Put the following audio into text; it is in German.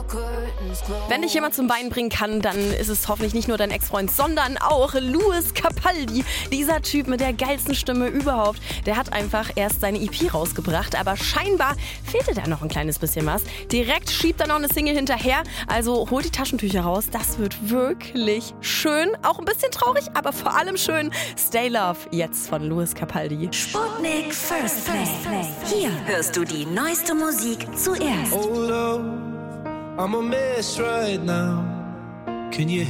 Wenn dich jemand zum Weinen bringen kann, dann ist es hoffentlich nicht nur dein Ex-Freund, sondern auch Lewis Capaldi. Dieser Typ mit der geilsten Stimme überhaupt. Der hat einfach erst seine EP rausgebracht, aber scheinbar fehlte da noch ein kleines bisschen was. Direkt schiebt er noch eine Single hinterher, also holt die Taschentücher raus. Das wird wirklich schön, auch ein bisschen traurig, aber vor allem schön. Stay Love, jetzt von Lewis Capaldi. Sputnik First Play. Hier hörst du die neueste Musik zuerst. Oh, love, I'm a mess right now. Can you